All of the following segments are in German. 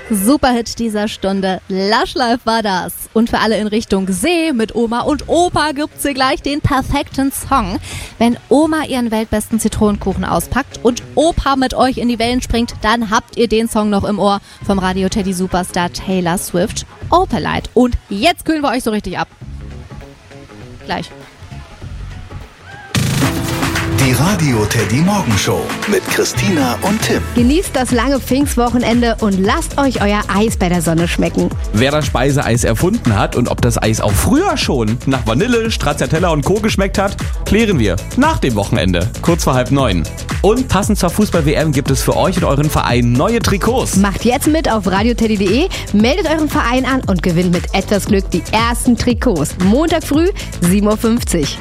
Superhit dieser Stunde. Lush Life war das. Und für alle in Richtung See mit Oma und Opa gibt's hier gleich den perfekten Song. Wenn Oma ihren weltbesten Zitronenkuchen auspackt und Opa mit euch in die Wellen springt, dann habt ihr den Song noch im Ohr vom Radio Teddy Superstar Taylor Swift, Opalite. Und jetzt kühlen wir euch so richtig ab. Gleich. Die Radio Teddy Morgenshow mit Christina und Tim. Genießt das lange Pfingstwochenende und lasst euch euer Eis bei der Sonne schmecken. Wer das Speiseeis erfunden hat und ob das Eis auch früher schon nach Vanille, Stracciatella und Co. geschmeckt hat, klären wir nach dem Wochenende, kurz vor 8:30. Und passend zur Fußball-WM gibt es für euch und euren Verein neue Trikots. Macht jetzt mit auf radioteddy.de, meldet euren Verein an und gewinnt mit etwas Glück die ersten Trikots. Montag früh, 7:50 Uhr.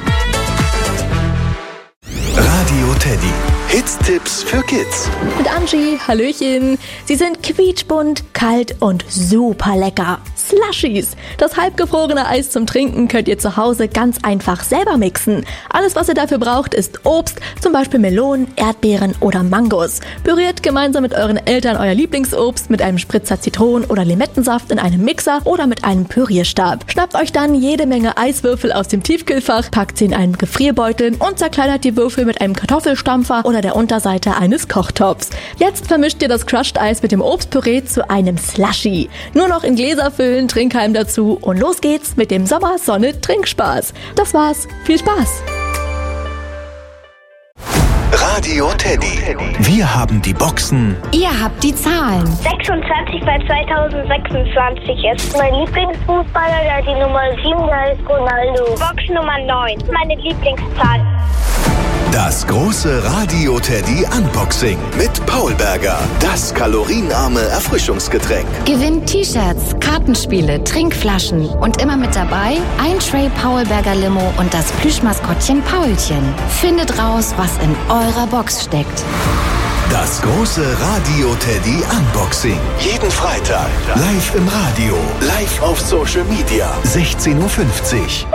Radio Teddy. Hits-Tipps für Kids. Mit Angie, hallöchen. Sie sind quietschbunt, kalt und super lecker. Slushies. Das halbgefrorene Eis zum Trinken könnt ihr zu Hause ganz einfach selber mixen. Alles, was ihr dafür braucht, ist Obst, zum Beispiel Melonen, Erdbeeren oder Mangos. Püriert gemeinsam mit euren Eltern euer Lieblingsobst mit einem Spritzer Zitronen- oder Limettensaft in einem Mixer oder mit einem Pürierstab. Schnappt euch dann jede Menge Eiswürfel aus dem Tiefkühlfach, packt sie in einen Gefrierbeutel und zerkleinert die Würfel mit einem Kartoffelstampfer oder der Unterseite eines Kochtopfs. Jetzt vermischt ihr das Crushed Eis mit dem Obstpüree zu einem Slushie. Nur noch in Gläser füllen, Trinkhalm dazu und los geht's mit dem Sommer-Sonne-Trinkspaß. Das war's. Viel Spaß! Radio Teddy. Wir haben die Boxen. Ihr habt die Zahlen. 26 bei 2026 ist mein Lieblingsfußballer, der die Nummer 7, da ist Ronaldo. Box Nummer 9, meine Lieblingszahl. Das große Radio Teddy Unboxing mit Paul Berger. Das kalorienarme Erfrischungsgetränk. Gewinnt T-Shirts, Kartenspiele, Trinkflaschen und immer mit dabei ein Tray Paul Berger Limo und das Plüschmaskottchen Paulchen. Findet raus, was in eurer Box steckt. Das große Radio Teddy Unboxing. Jeden Freitag. Live im Radio. Live auf Social Media. 16:50 Uhr.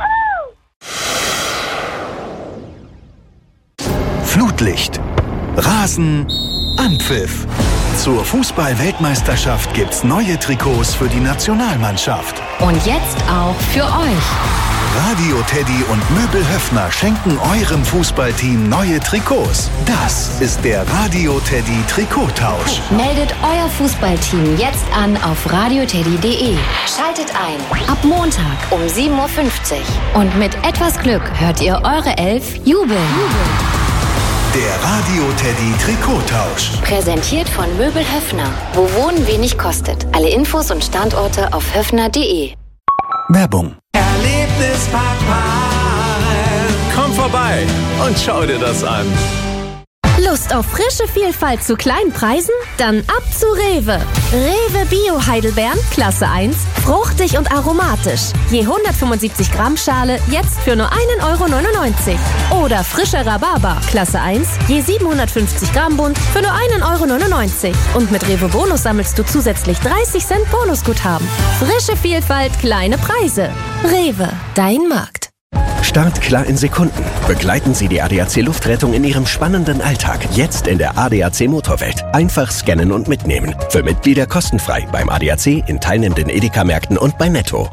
Flutlicht, Rasen, Anpfiff. Zur Fußball-Weltmeisterschaft gibt's neue Trikots für die Nationalmannschaft. Und jetzt auch für euch. Radio Teddy und Möbel Höffner schenken eurem Fußballteam neue Trikots. Das ist der Radio Teddy Trikottausch. Meldet euer Fußballteam jetzt an auf radioteddy.de. Schaltet ein. Ab Montag um 7:50 Uhr. Und mit etwas Glück hört ihr eure Elf jubeln. Der Radio Teddy Trikottausch. Präsentiert von Möbel Höffner. Wo Wohnen wenig kostet. Alle Infos und Standorte auf höffner.de. Werbung. Erlebnispark Park. Komm vorbei und schau dir das an. Lust auf frische Vielfalt zu kleinen Preisen? Dann ab zu Rewe. Rewe Bio Heidelbeeren, Klasse 1, fruchtig und aromatisch. Je 175 Gramm Schale, jetzt für nur 1,99 €. Oder frischer Rhabarber, Klasse 1, je 750 Gramm Bund, für nur 1,99 €. Und mit Rewe Bonus sammelst du zusätzlich 30 Cent Bonusguthaben. Frische Vielfalt, kleine Preise. Rewe, dein Markt. Start klar in Sekunden. Begleiten Sie die ADAC Luftrettung in Ihrem spannenden Alltag. Jetzt in der ADAC Motorwelt. Einfach scannen und mitnehmen. Für Mitglieder kostenfrei beim ADAC, in teilnehmenden Edeka-Märkten und bei Netto.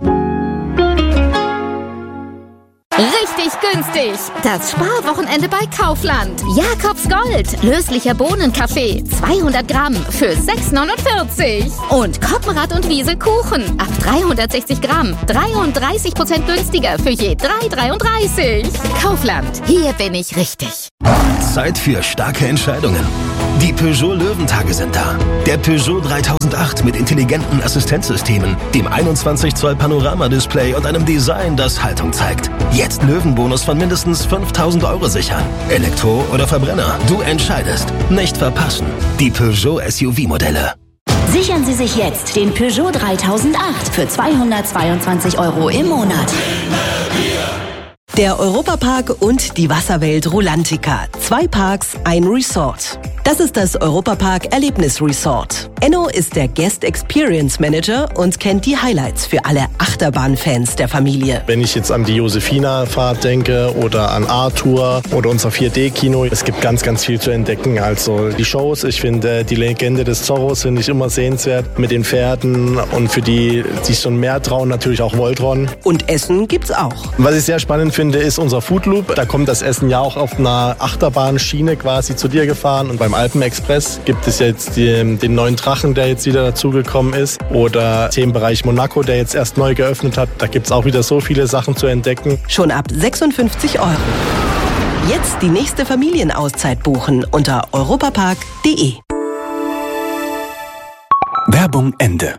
Richtig günstig. Das Sparwochenende bei Kaufland. Jakobs Gold. Löslicher Bohnenkaffee. 200 Gramm für 6,49 €. Und Koppenrad und Wiesel Kuchen. Ab 360 Gramm. 33% günstiger für je 3,33 €. Kaufland. Hier bin ich richtig. Zeit für starke Entscheidungen. Die Peugeot Löwentage sind da. Der Peugeot 3008 mit intelligenten Assistenzsystemen, dem 21 Zoll Panoramadisplay und einem Design, das Haltung zeigt. Jetzt Löwenbonus von mindestens 5.000 € sichern. Elektro oder Verbrenner, du entscheidest. Nicht verpassen. Die Peugeot SUV-Modelle. Sichern Sie sich jetzt den Peugeot 3008 für 222 € im Monat. Der Europapark und die Wasserwelt Rulantica. 2 Parks, ein Resort. Das ist das Europapark Erlebnis Resort. Enno ist der Guest Experience Manager und kennt die Highlights für alle Achterbahnfans der Familie. Wenn ich jetzt an die Josefina-Fahrt denke oder an Arthur oder unser 4D-Kino, es gibt ganz, ganz viel zu entdecken. Also die Shows, ich finde die Legende des Zorros finde ich immer sehenswert mit den Pferden und für die sich schon mehr trauen, natürlich auch Voltron. Und Essen gibt's auch. Was ich sehr spannend finde, ist unser Food Loop. Da kommt das Essen ja auch auf einer Achterbahnschiene quasi zu dir gefahren. Und beim Alpenexpress gibt es jetzt den neuen Drachen, der jetzt wieder dazugekommen ist. Oder Themenbereich Monaco, der jetzt erst neu geöffnet hat. Da gibt es auch wieder so viele Sachen zu entdecken. Schon ab 56 €. Jetzt die nächste Familienauszeit buchen unter europapark.de. Werbung Ende.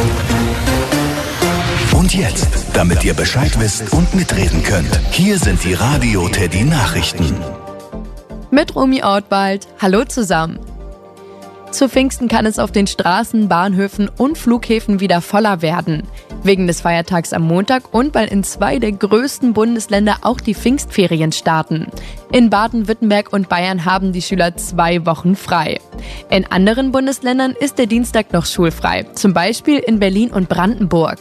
Und jetzt, damit ihr Bescheid wisst und mitreden könnt, hier sind die Radio Teddy Nachrichten. Mit Romy Ortwald. Hallo zusammen. Zu Pfingsten kann es auf den Straßen, Bahnhöfen und Flughäfen wieder voller werden. Wegen des Feiertags am Montag und weil in 2 der größten Bundesländer auch die Pfingstferien starten. In Baden-Württemberg und Bayern haben die Schüler 2 Wochen frei. In anderen Bundesländern ist der Dienstag noch schulfrei, zum Beispiel in Berlin und Brandenburg.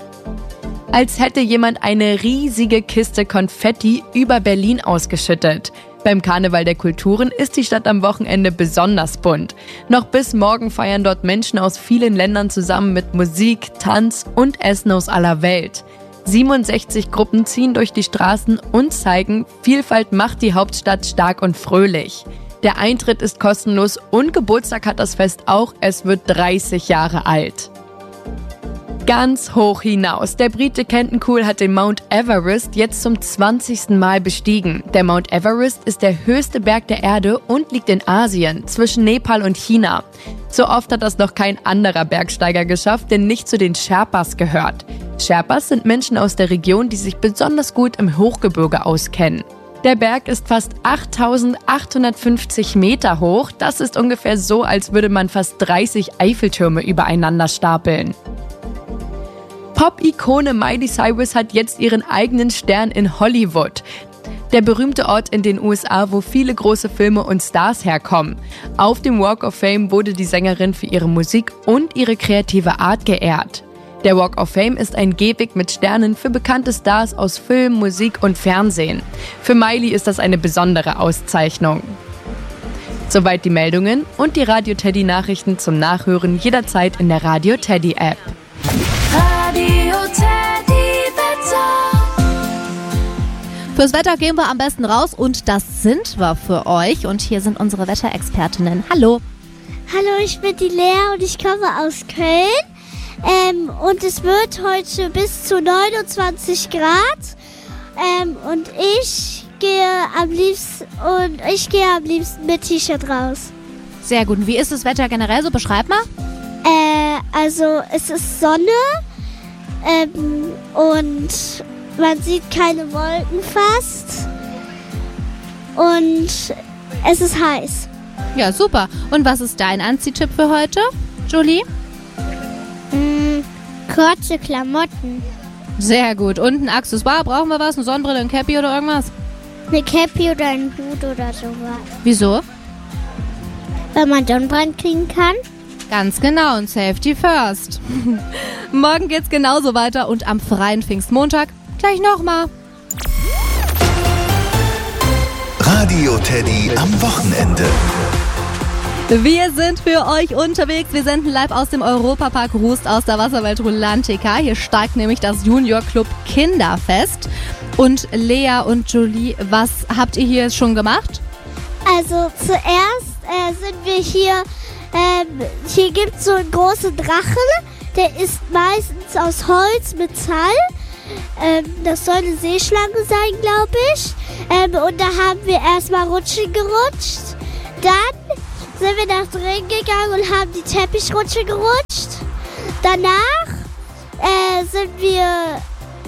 Als hätte jemand eine riesige Kiste Konfetti über Berlin ausgeschüttet. Beim Karneval der Kulturen ist die Stadt am Wochenende besonders bunt. Noch bis morgen feiern dort Menschen aus vielen Ländern zusammen mit Musik, Tanz und Essen aus aller Welt. 67 Gruppen ziehen durch die Straßen und zeigen, Vielfalt macht die Hauptstadt stark und fröhlich. Der Eintritt ist kostenlos und Geburtstag hat das Fest auch, es wird 30 Jahre alt. Ganz hoch hinaus. Der Brite Kenton Cool hat den Mount Everest jetzt zum 20. Mal bestiegen. Der Mount Everest ist der höchste Berg der Erde und liegt in Asien, zwischen Nepal und China. So oft hat das noch kein anderer Bergsteiger geschafft, der nicht zu den Sherpas gehört. Sherpas sind Menschen aus der Region, die sich besonders gut im Hochgebirge auskennen. Der Berg ist fast 8.850 Meter hoch. Das ist ungefähr so, als würde man fast 30 Eiffeltürme übereinander stapeln. Pop-Ikone Miley Cyrus hat jetzt ihren eigenen Stern in Hollywood. Der berühmte Ort in den USA, wo viele große Filme und Stars herkommen. Auf dem Walk of Fame wurde die Sängerin für ihre Musik und ihre kreative Art geehrt. Der Walk of Fame ist ein Gehweg mit Sternen für bekannte Stars aus Film, Musik und Fernsehen. Für Miley ist das eine besondere Auszeichnung. Soweit die Meldungen und die Radio Teddy Nachrichten zum Nachhören jederzeit in der Radio Teddy App. Radio Teddy Wetter. Fürs Wetter gehen wir am besten raus und das sind wir für euch. Und hier sind unsere Wetterexpertinnen. Hallo. Hallo, ich bin die Lea und ich komme aus Köln. Und es wird heute bis zu 29 Grad. Und ich gehe am liebsten mit T-Shirt raus. Sehr gut. Und wie ist das Wetter generell so? Beschreib mal. Also es ist Sonne und man sieht keine Wolken fast und es ist heiß. Ja, super. Und was ist dein Anziehtipp für heute, Julie? Kurze Klamotten. Sehr gut. Und ein Accessoire, brauchen wir was? Eine Sonnenbrille, ein Cappy oder irgendwas? Eine Cappy oder ein Hut oder sowas. Wieso? Weil man Sonnenbrand kriegen kann. Ganz genau, und Safety first. Morgen geht's genauso weiter und am freien Pfingstmontag gleich nochmal. Radio Teddy am Wochenende. Wir sind für euch unterwegs. Wir senden live aus dem Europapark Rust aus der Wasserwelt Rulantica. Hier steigt nämlich das Junior Club Kinderfest. Und Lea und Julie, was habt ihr hier schon gemacht? Also zuerst sind wir hier. Hier gibt es so einen großen Drachen, der ist meistens aus Holz, Metall. Das soll eine Seeschlange sein, glaube ich. Und da haben wir erstmal Rutschen gerutscht. Dann sind wir nach drin gegangen und haben die Teppichrutsche gerutscht. Danach sind wir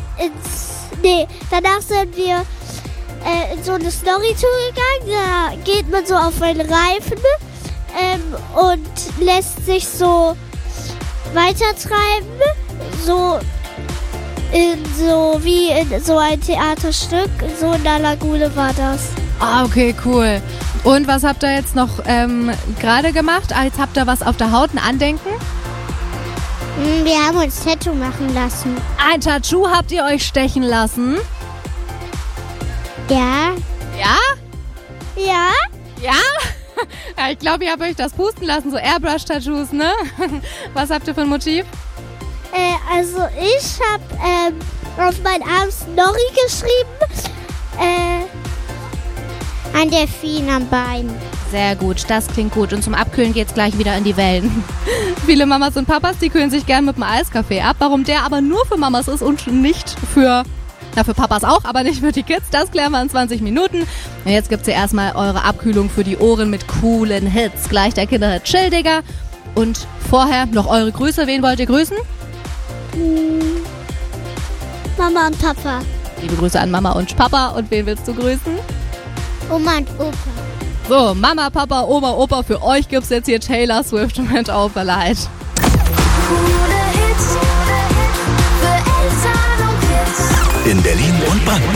in so eine Story-Tour gegangen. Da geht man so auf einen Reifen und lässt sich so weitertreiben, wie in so ein Theaterstück. So in der Lagune war das. Ah, okay, cool. Und was habt ihr jetzt noch gerade gemacht? Jetzt habt ihr was auf der Haut, ein Andenken? Wir haben uns Tattoo machen lassen. Ein Tattoo habt ihr euch stechen lassen? Ja. Ja? Ja? Ja? Ja, ich glaube, ihr habt euch das pusten lassen, so Airbrush-Tattoos, ne? Was habt ihr für ein Motiv? Also ich habe auf meinen Arm Snorri geschrieben. Ein Delfin am Bein. Sehr gut, das klingt gut. Und zum Abkühlen geht's gleich wieder in die Wellen. Viele Mamas und Papas, die kühlen sich gern mit einem Eiskaffee ab. Warum der aber nur für Mamas ist und nicht für Papas auch, aber nicht für die Kids, das klären wir in 20 Minuten. Und jetzt gibt's ja erstmal eure Abkühlung für die Ohren mit coolen Hits. Gleich der Kinderhit Chill, Digga. Und vorher noch eure Grüße. Wen wollt ihr grüßen? Mama und Papa. Liebe Grüße an Mama und Papa. Und wen willst du grüßen? Oma und Opa. So, Mama, Papa, Oma, Opa, für euch gibt's jetzt hier Taylor Swift mit Overlight. In Berlin und Brandenburg.